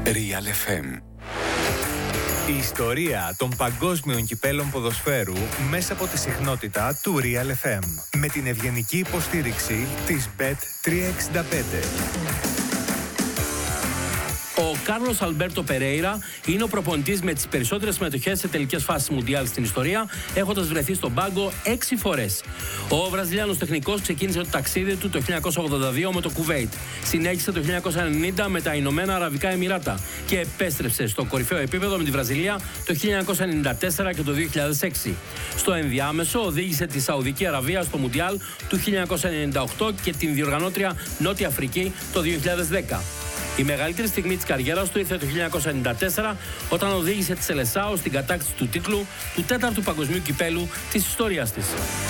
Real FM. Η ιστορία των παγκόσμιων κυπέλων ποδοσφαίρου μέσα από τη συχνότητα του Real FM. Με την ευγενική υποστήριξη της Bet365. Ο Κάρλος Αλμπέρτο Περέιρα είναι ο προπονητής με τις περισσότερες συμμετοχές σε τελικές φάσεις Μουντιάλ στην ιστορία, έχοντας βρεθεί στον πάγκο 6 φορές. Ο Βραζιλιάνος τεχνικός ξεκίνησε το ταξίδι του το 1982 με το Κουβέιτ. Συνέχισε το 1990 με τα Ηνωμένα Αραβικά Εμιράτα και επέστρεψε στο κορυφαίο επίπεδο με τη Βραζιλία το 1994 και το 2006. Στο ενδιάμεσο οδήγησε τη Σαουδική Αραβία στο Μουντιάλ του 1998 και την διοργανώτρια Νότια Αφρική το 2010. Η μεγαλύτερη στιγμή της καριέρας του ήρθε το 1994 όταν οδήγησε τη Σελεσάο στην κατάκτηση του τίτλου του 4ου παγκοσμίου κυπέλου της ιστορίας της.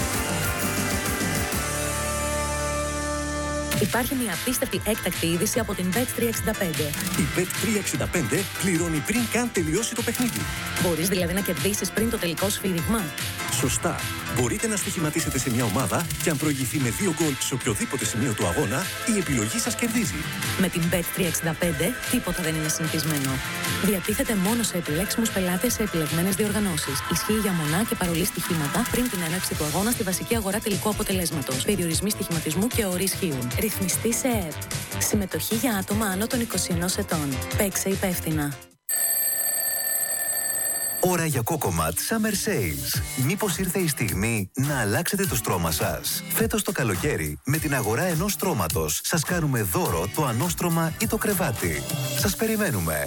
Υπάρχει μια απίστευτη έκτακτη είδηση από την Bet365. Η Bet365 πληρώνει πριν καν τελειώσει το παιχνίδι. Μπορείς δηλαδή να κερδίσεις πριν το τελικό σφύριγμα. Σωστά. Μπορείτε να στοιχηματίσετε σε μια ομάδα και αν προηγηθεί με 2 γκολ σε οποιοδήποτε σημείο του αγώνα, η επιλογή σας κερδίζει. Με την Bet365 τίποτα δεν είναι συνηθισμένο. Διατίθεται μόνο σε επιλέξιμους πελάτες σε επιλεγμένες διοργανώσεις. Ισχύει για μονά και παρολί στοιχήματα πριν την έναρξη του αγώνα στη βασική αγορά τελικού αποτελέσματος. Περιορισμοί στοιχηματισμού και όροι ισχύουν. Ρυθμιστή σε ΕΕΠ. Συμμετοχή για άτομα άνω των 21 ετών. Παίξε υπεύθυνα. Ώρα για Κόκοματ Summer Sales. Μήπως ήρθε η στιγμή να αλλάξετε το στρώμα σας? Φέτος το καλοκαίρι, με την αγορά ενός στρώματος, σας κάνουμε δώρο το ανώστρωμα ή το κρεβάτι. Σας περιμένουμε.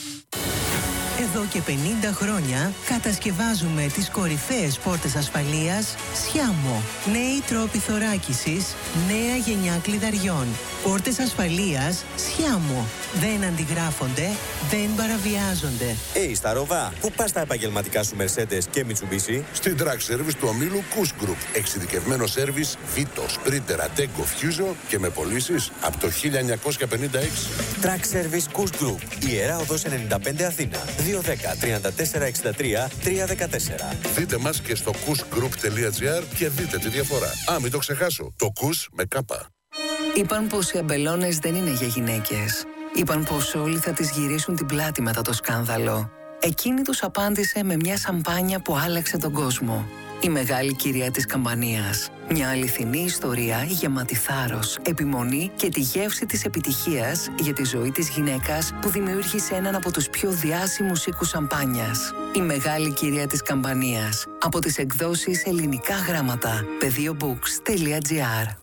Εδώ και 50 χρόνια κατασκευάζουμε τις κορυφαίες πόρτες ασφαλείας Σιάμο. Νέοι τρόποι θωράκισης, νέα γενιά κλειδαριών. Πόρτες ασφαλείας Σιάμο. Δεν αντιγράφονται, δεν παραβιάζονται. Σταρόβα, πού πας τα επαγγελματικά σου Mercedes και Mitsubishi? Στην Track Service του ομίλου Kuss Group. Εξειδικευμένο σέρβις Vito, Sprinter, Ateco, Fuso και με πωλήσεις από το 1956. Track Service Kuss Group. Ιερά Οδός 95 Αθήνα. 210 34 63 314. Δείτε μας και στο kussgroup.gr και δείτε τη διαφορά. Μην το ξεχάσω. Το Kuss με κάπα. Είπαν πως οι αμπελώνες δεν είναι για γυναίκες. Είπαν πως όλοι θα τις γυρίσουν την πλάτη μετά το σκάνδαλο. Εκείνη τους απάντησε με μια σαμπάνια που άλλαξε τον κόσμο. Η μεγάλη κυρία της Καμπανίας. Μια αληθινή ιστορία γεμάτη θάρρος, επιμονή και τη γεύση της επιτυχίας για τη ζωή της γυναίκας που δημιούργησε έναν από τους πιο διάσημους οίκους σαμπάνιας. Η μεγάλη κυρία της Καμπανίας. Από τις εκδόσεις Ελληνικά Γράμματα. Pediobooks.gr.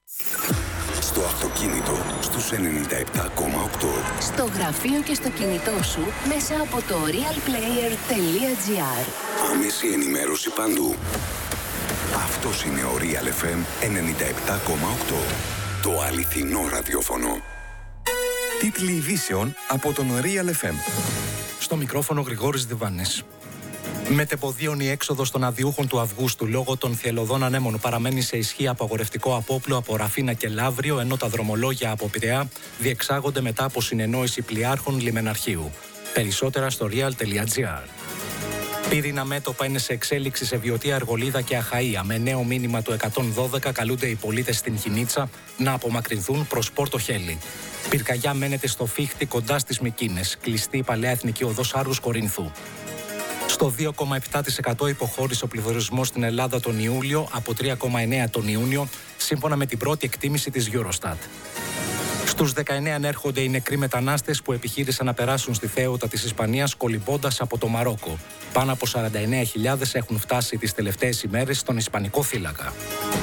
Στο αυτοκίνητο στους 97,8. Στο γραφείο και στο κινητό σου μέσα από το realplayer.gr. Άμεση ενημέρωση παντού. Αυτός είναι ο Real FM 97,8. Το αληθινό ραδιόφωνο. Τίτλοι ειδήσεων από τον Real FM. Στο μικρόφωνο Γρηγόρης Διβάνης. Μετεποδίων η έξοδος των αδειούχων του Αυγούστου λόγω των θυελλωδών ανέμων παραμένει σε ισχύ απαγορευτικό απόπλου από Ραφίνα και Λαύριο, ενώ τα δρομολόγια από Πειραιά διεξάγονται μετά από συνεννόηση πλοιάρχων λιμεναρχείου. Περισσότερα στο real.gr. Πύρινα μέτωπα είναι σε εξέλιξη σε Βιωτία, Αργολίδα και Αχαΐα. Με νέο μήνυμα του 112 καλούνται οι πολίτες στην Χινίτσα να απομακρυνθούν προς Πόρτο Χέλη. Πυρκαγιά μένεται στο Φίχτη κοντά στις Μικίνες. Κλειστή η παλαιά εθνική οδός Άργους Κορίνθου. Στο 2,7% υποχώρησε ο πληθωρισμός στην Ελλάδα τον Ιούλιο από 3,9% τον Ιούνιο, σύμφωνα με την πρώτη εκτίμηση της Eurostat. Στους 19 ανέρχονται οι νεκροί μετανάστες που επιχείρησαν να περάσουν στη Θέοτα της Ισπανίας κολυμπώντας από το Μαρόκο. Πάνω από 49.000 έχουν φτάσει τις τελευταίες ημέρες στον Ισπανικό θύλακα.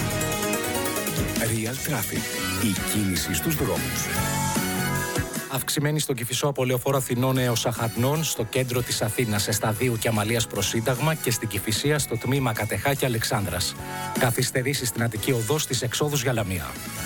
Real Traffic. Η κίνηση στους δρόμους. Αυξημένη στον Κηφισό από Λεωφόρο Αθηνών έως Αχαρνών, στο κέντρο της Αθήνας, σε Σταδίου και Αμαλίας προς Σύνταγμα και στην Κηφισία στο τμήμα Κατεχάκη Αλεξάνδρας. Καθυστερήσεις στην Αττική Οδό στις εξόδους για Λαμία.